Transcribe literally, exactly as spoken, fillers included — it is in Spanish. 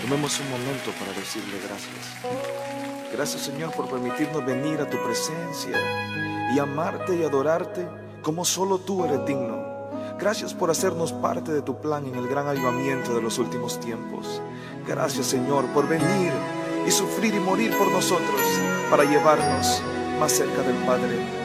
Tomemos un momento para decirle gracias. Gracias, Señor, por permitirnos venir a tu presencia y amarte y adorarte como solo tú eres digno. Gracias por hacernos parte de tu plan en el gran avivamiento de los últimos tiempos. Gracias, Señor, por venir y sufrir y morir por nosotros para llevarnos más cerca del Padre.